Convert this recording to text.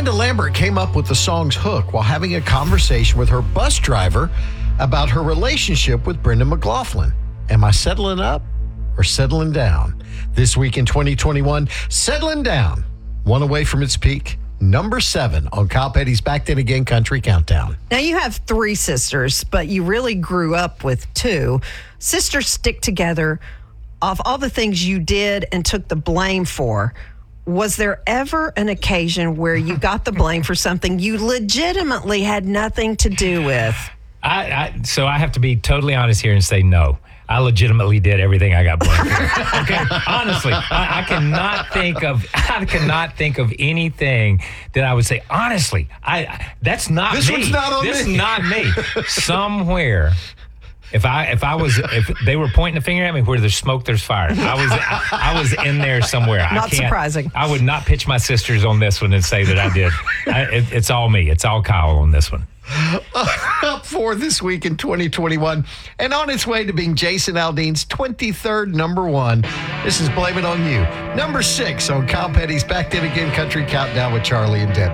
Amanda Lambert came up with the song's hook while having a conversation with her bus driver about her relationship with Brendan McLaughlin. Am I settling up or settling down? This week in 2021, settling down. One away from its peak. Number 7 on Kyle Petty's Back Then Again Country Countdown. Now, you have 3 sisters, but you really grew up with 2. Sisters stick together. Of all the things you did and took the blame for, was there ever an occasion where you got the blame for something you legitimately had nothing to do with? So I have to be totally honest here and say no. I legitimately did everything I got blamed for. Okay, honestly, I cannot think of anything that I would say. Honestly, that's not this me. One's not on this me. is not me. Somewhere, if they were pointing a finger at me, where there's smoke, there's fire. I was in there somewhere. Not surprising. I would not pitch my sisters on this one and say that I did. It's all me. It's all Kyle on this one. Up 4 this week in 2021 and on its way to being Jason Aldean's 23rd number 1. This is Blame It On You. Number 6 on Kyle Petty's Back Then Again Country Countdown with Charlie and Debbie.